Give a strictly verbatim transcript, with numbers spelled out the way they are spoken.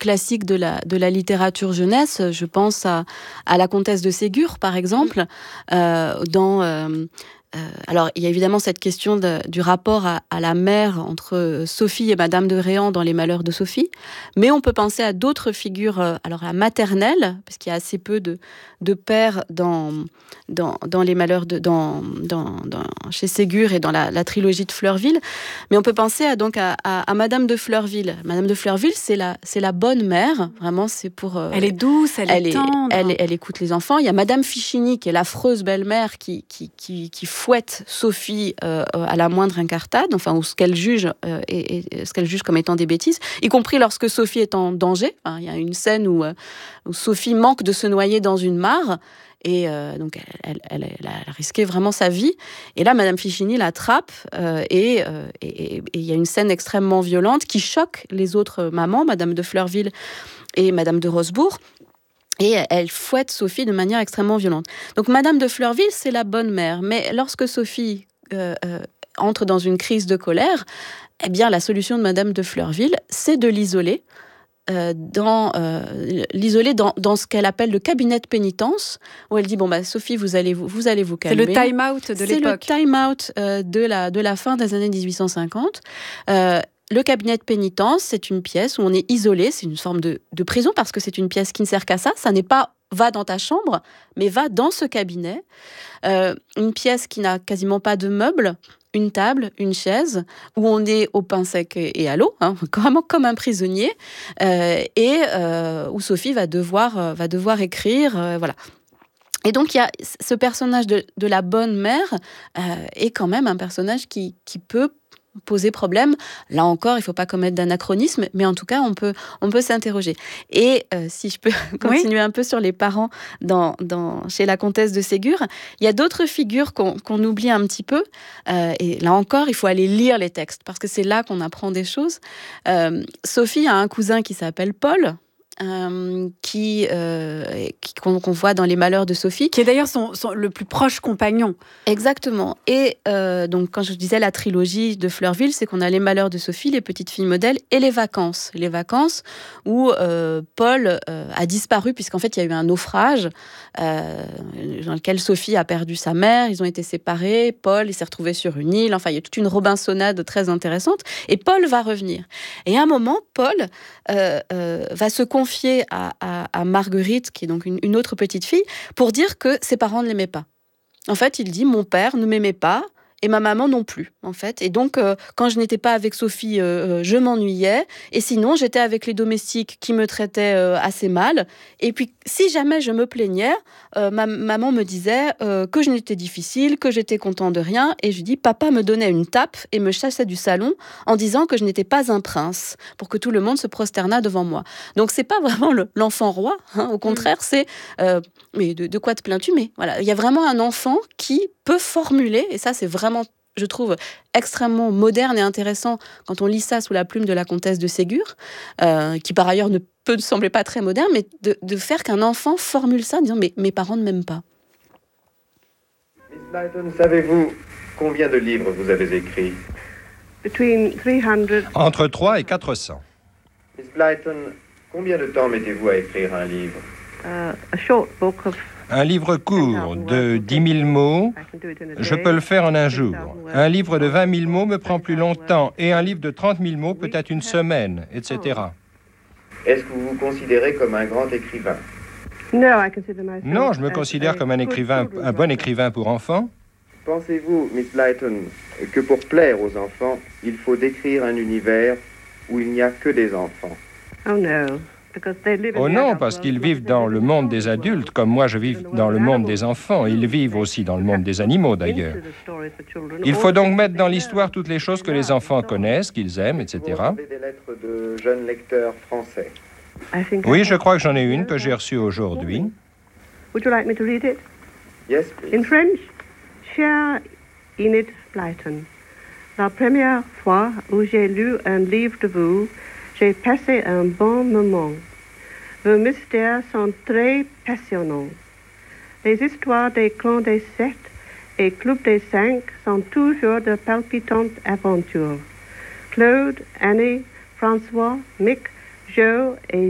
classiques de la, de la littérature jeunesse. Je pense à, à La Comtesse de Ségur, par exemple, euh, dans... Euh, Euh, alors, il y a évidemment cette question de, du rapport à, à la mère entre Sophie et Madame de Réan dans Les Malheurs de Sophie, mais on peut penser à d'autres figures, euh, alors la maternelle, parce qu'il y a assez peu de, de pères dans, dans, dans Les Malheurs de, dans, dans, dans, chez Ségur et dans la, la trilogie de Fleurville, mais on peut penser à, donc à, à, à Madame de Fleurville. Madame de Fleurville, c'est la, c'est la bonne mère, vraiment, c'est pour... Euh, elle est douce, elle, elle est tendre. Elle, elle, elle écoute les enfants. Il y a Madame Fichini, qui est l'affreuse belle-mère, qui, qui, qui, qui fouette Sophie euh, à la moindre incartade, enfin, ou ce qu'elle juge, euh, et, et ce qu'elle juge comme étant des bêtises, y compris lorsque Sophie est en danger. Enfin, il y a une scène où, euh, où Sophie manque de se noyer dans une mare, et euh, donc elle, elle, elle, elle a risqué vraiment sa vie. Et là, Madame Fichini l'attrape, euh, et euh, il y a une scène extrêmement violente qui choque les autres mamans, Madame de Fleurville et Madame de Rosebourg. Et elle fouette Sophie de manière extrêmement violente. Donc Madame de Fleurville, c'est la bonne mère. Mais lorsque Sophie euh, euh, entre dans une crise de colère, eh bien la solution de Madame de Fleurville, c'est de l'isoler. Euh, dans, euh, l'isoler dans, dans ce qu'elle appelle le cabinet de pénitence, où elle dit, bon, bah, Sophie, vous allez vous, vous, allez vous calmer. C'est le time-out de c'est l'époque. C'est le time-out euh, de, la, de la fin des années dix-huit cent cinquante. Euh, Le cabinet de pénitence, c'est une pièce où on est isolé, c'est une forme de, de prison parce que c'est une pièce qui ne sert qu'à ça. Ça n'est pas va dans ta chambre, mais va dans ce cabinet. Euh, une pièce qui n'a quasiment pas de meubles, une table, une chaise, où on est au pain sec et à l'eau, hein, vraiment comme un prisonnier, euh, et euh, où Sophie va devoir, euh, va devoir écrire, euh, voilà. Et donc, il y a ce personnage de, de la bonne mère euh, est quand même un personnage qui, qui peut poser problème. Là encore, il ne faut pas commettre d'anachronisme, mais en tout cas, on peut, on peut s'interroger. Et euh, si je peux continuer oui. un peu sur les parents dans, dans, chez la comtesse de Ségur, il y a d'autres figures qu'on, qu'on oublie un petit peu. Euh, et là encore, il faut aller lire les textes, parce que c'est là qu'on apprend des choses. Euh, Sophie a un cousin qui s'appelle Paul, Euh, qui, euh, qui qu'on, qu'on voit dans Les Malheurs de Sophie, qui est d'ailleurs son, son le plus proche compagnon. Exactement. Et euh, donc quand je disais la trilogie de Fleurville, c'est qu'on a Les Malheurs de Sophie, Les Petites Filles modèles et Les Vacances. Les Vacances où euh, Paul euh, a disparu puisqu'en fait il y a eu un naufrage euh, dans lequel Sophie a perdu sa mère. Ils ont été séparés. Paul il s'est retrouvé sur une île. Enfin il y a toute une Robinsonade très intéressante. Et Paul va revenir. Et à un moment, Paul euh, euh, va se confier confié à, à, à Marguerite, qui est donc une, une autre petite fille, pour dire que ses parents ne l'aimaient pas. En fait, il dit « Mon père ne m'aimait pas et ma maman non plus, en fait. Et donc, euh, quand je n'étais pas avec Sophie, euh, je m'ennuyais. Et sinon, j'étais avec les domestiques qui me traitaient euh, assez mal. Et puis, si jamais je me plaignais, euh, ma maman me disait euh, que je n'étais difficile, que j'étais content de rien. Et je dis, papa me donnait une tape et me chassait du salon en disant que je n'étais pas un prince, pour que tout le monde se prosternât devant moi. » Donc, c'est pas vraiment le, l'enfant roi. Hein. Au contraire, c'est euh, mais de, de quoi te plains-tu ? Mais voilà, il y a vraiment un enfant qui peut formuler, et ça, c'est vraiment, je trouve, extrêmement moderne et intéressant quand on lit ça sous la plume de la comtesse de Ségur, euh, qui par ailleurs ne peut ne sembler pas très moderne, mais de, de faire qu'un enfant formule ça en disant mais mes parents ne m'aiment pas. Miss Blyton, savez-vous combien de livres vous avez écrits ? Entre trois et quatre cents. Miss Blyton, combien de temps mettez-vous à écrire un livre ? Uh, a short book of Un livre court de dix mille mots, je peux le faire en un jour. Un livre de vingt mille mots me prend plus longtemps et un livre de trente mille mots peut-être une semaine, et cetera. Est-ce que vous vous considérez comme un grand écrivain ? Non, je me considère comme un écrivain, un bon écrivain pour enfants. Pensez-vous, Miss Blyton, que pour plaire aux enfants, il faut décrire un univers où il n'y a que des enfants ? Oh no. Oh non, parce qu'ils vivent dans le monde des adultes, comme moi je vis dans le monde des enfants. Ils vivent aussi dans le monde des animaux, d'ailleurs. Il faut donc mettre dans l'histoire toutes les choses que les enfants connaissent, qu'ils aiment, et cetera. Vous avez des lettres de jeunes lecteurs français. Oui, je crois que j'en ai une que j'ai reçue aujourd'hui. Would you like me to read it? Yes, please. In French, Chère Enid Blyton, la première fois où j'ai lu un livre de vous, j'ai passé un bon moment. Vos mystères sont très passionnants. Les histoires des clans des sept et club des cinq sont toujours de palpitantes aventures. Claude, Annie, François, Mick, Joe et